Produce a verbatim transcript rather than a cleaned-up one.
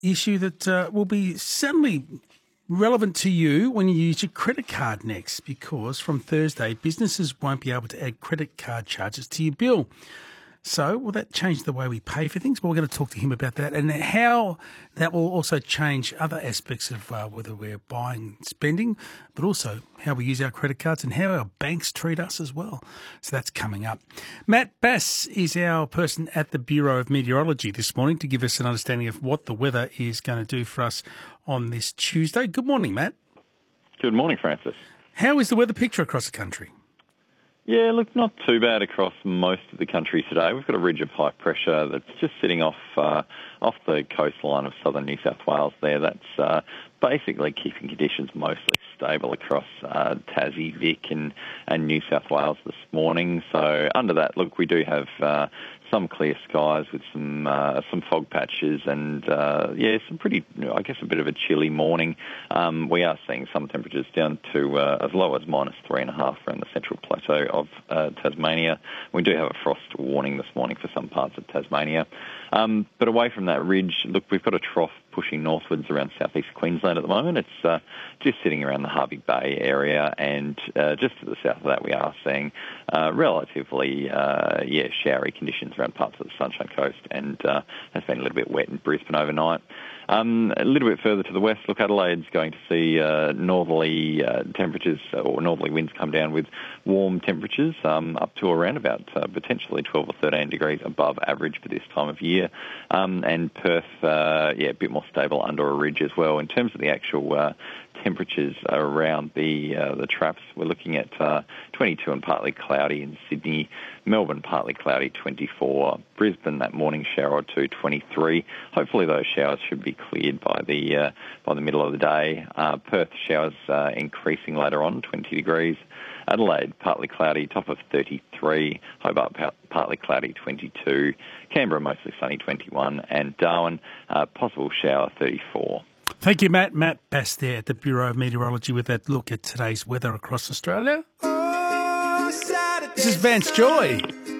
issue that uh, will be certainly relevant to you when you use your credit card next, because from Thursday, businesses won't be able to add credit card charges to your bill. So will that change the way we pay for things? Well, we're going to talk to him about that and how that will also change other aspects of uh, whether we're buying, spending, but also how we use our credit cards and how our banks treat us as well. So that's coming up. Matt Bass is our person at the Bureau of Meteorology this morning to give us an understanding of what the weather is going to do for us on this Tuesday. Good morning, Matt. Good morning, Francis. How is the weather picture across the country? Yeah, look, not too bad across most of the country today. We've got a ridge of high pressure that's just sitting off uh, off the coastline of southern New South Wales there. That's uh, basically keeping conditions mostly stable across uh, Tassie, Vic and, and New South Wales this morning. So under that, look, we do have uh, some clear skies with some uh, some fog patches and, uh, yeah, some pretty, I guess, a bit of a chilly morning. Um, we are seeing some temperatures down to uh, as low as minus three and a half around the central plateau of uh, Tasmania. We do have a frost warning this morning for some parts of Tasmania. Um, but away from that ridge, look, we've got a trough pushing northwards around southeast Queensland at the moment. It's uh, just sitting around the Harvey Bay area, and uh, just to the south of that we are seeing uh, relatively, uh, yeah, showery conditions around parts of the Sunshine Coast, and uh, has been a little bit wet in Brisbane overnight. Um, a little bit further to the west, look, Adelaide's going to see uh, northerly uh, temperatures or northerly winds come down with warm temperatures um, up to around about uh, potentially twelve or thirteen degrees above average for this time of year. Um, and Perth, uh, yeah, a bit more stable under a ridge as well. In terms of the actual uh, temperatures around the uh, the traps, we're looking at uh, twenty-two and partly cloudy in Sydney, Melbourne partly cloudy twenty-four, Brisbane that morning shower or two twenty-three. Hopefully those showers should be cleared by the uh, by the middle of the day. Uh, Perth showers uh, increasing later on, twenty degrees. Adelaide partly cloudy, top of thirty-three. Hobart partly cloudy, twenty-two. Canberra mostly sunny, twenty-one, and Darwin uh, possible shower, thirty-four. Thank you, Matt. Matt Bass there at the Bureau of Meteorology with that look at today's weather across Australia. This is Vance Joy.